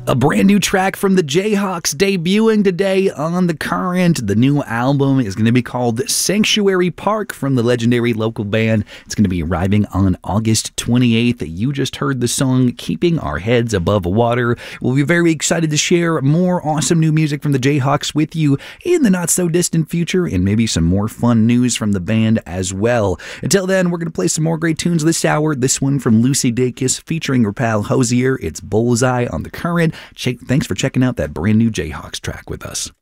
A brand new track from the Jayhawks debuting today on The Current. The new album is going to be called Sanctuary Park from the legendary local band. It's going to be arriving on August 28th. You just heard the song Keeping Our Heads Above Water. We'll be very excited to share more awesome new music from the Jayhawks with you in the not-so-distant future, and maybe some more fun news from the band as well. Until then, we're going to play some more great tunes this hour. This one from Lucy Dacus featuring her pal Hosier. It's Bullseye on The Current. Thanks for checking out that brand new Jayhawks track with us.